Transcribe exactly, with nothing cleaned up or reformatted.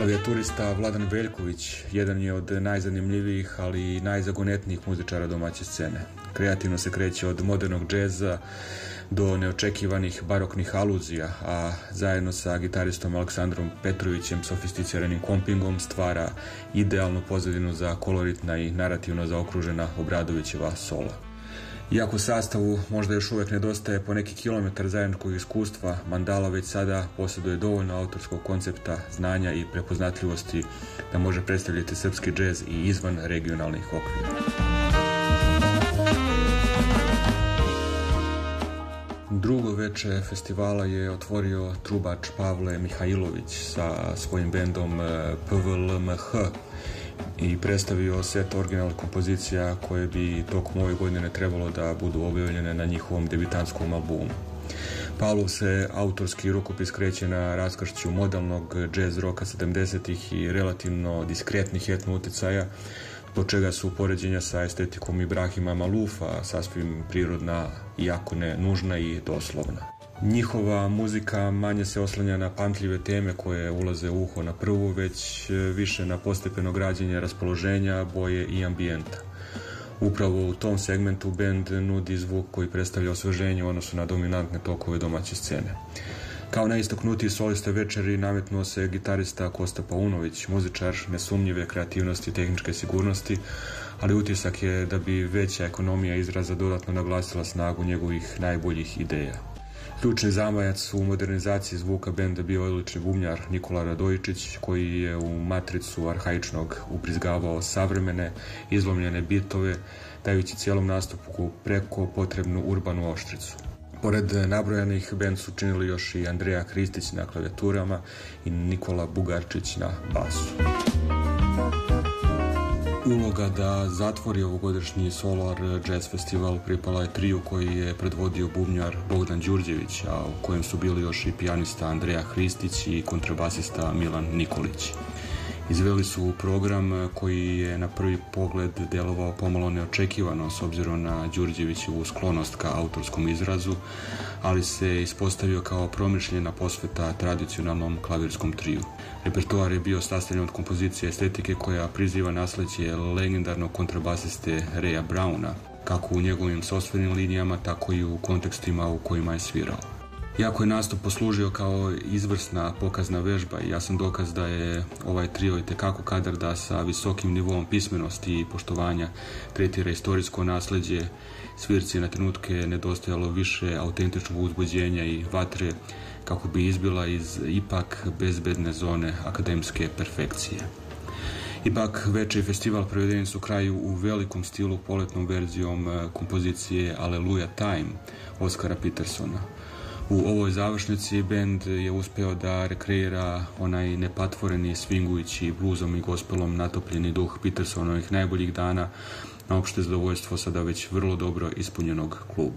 Klavijaturista Vladan Veljković jedan je od najzanimljivijih, ali i najzagonetnijih muzičara domaće scene. Kreativno se kreće od modernog džeza do neočekivanih baroknih aluzija, a zajedno sa gitaristom Aleksandrom Petrovićem sofisticiranim kompingom stvara idealnu pozadinu za koloritna i narativno zaokružena Obradovićeva sola. Iako sastavu možda još uvijek nedostaje po neki kilometar zajedničkog iskustva, Mandala već sada posjeduje dovoljno autorskog koncepta, znanja i prepoznatljivosti da može predstavljati srpski džez i izvan regionalnih okvira. Drugo veče festivala je otvorio trubač Pavle Mihajlović sa svojim bendom P V L M H i predstavio set originalnih kompozicija koje bi tokom ove godine trebalo da budu objavljene na njihovom debitantskom albumu. Pavlov se autorski rukopis kreće na raskršću modalnog jazz roka sedamdesetih i relativno diskretnih etno utjecaja, zbog čega su poređenja sa estetikom Ibrahima Malufa sasvim prirodna, iako ne nužna i doslovna. Njihova muzika manje se oslanja na pamtljive teme koje ulaze u uho na prvu, već više na postepeno građenje raspoloženja, boje i ambijenta. Upravo u tom segmentu bend nudi zvuk koji predstavlja osveženje u odnosu na dominantne tokove domaće scene. Kao najistaknutiji solista večeri nametnuo se gitarista Kosta Paunović, muzičar nesumnjive kreativnosti i tehničke sigurnosti, ali utisak je da bi veća ekonomija izraza dodatno naglasila snagu njegovih najboljih ideja. Ključni zamajac u modernizaciji zvuka benda bio odlični bubnjar Nikola Radojičić, koji je u matricu arhaičnog ubrizgavao savremene, izlomljene bitove, dajući cijelom nastupu preko potrebnu urbanu oštricu. Pored nabrojanih, bend su činili još i Andreja Kristić na klavijaturama i Nikola Bugarčić na basu. Uloga da zatvori ovogodišnji Solar Jazz Festival pripala je triju koji je predvodio bubnjar Bogdan Đurđević, a u kojem su bili još i pijanista Andreja Hristić i kontrabasista Milan Nikolić. Izveli su program koji je na prvi pogled delovao pomalo neočekivano s obzirom na Đurđevićevu sklonost ka autorskom izrazu, ali se ispostavio kao promišljena posveta tradicionalnom klavirskom triju. Repertoar je bio sastavljen od kompozicije estetike koja priziva nasleđe legendarnog kontrabasiste Raya Browna, kako u njegovim sopstvenim linijama, tako i u kontekstima u kojima je svirao. Iako je nastup poslužio kao izvrsna pokazna vežba i jasan dokaz da je ovaj trio itekako kadar da sa visokim nivoom pismenosti i poštovanja tretira istorijsko nasleđe, svirci na trenutke nedostajalo više autentičnog uzbuđenja i vatre kako bi izbila iz ipak bezbedne zone akademske perfekcije. Ipak veče festival provedeni su kraju u velikom stilu poletnom verzijom kompozicije Alleluja Time Oskara Petersona. U ovoj završnici bend je uspeo da rekreira onaj nepatvoreni, swingujući bluzom i gospelom natopljeni duh Petersonovih najboljih dana na opšte zadovoljstvo sada već vrlo dobro ispunjenog kluba.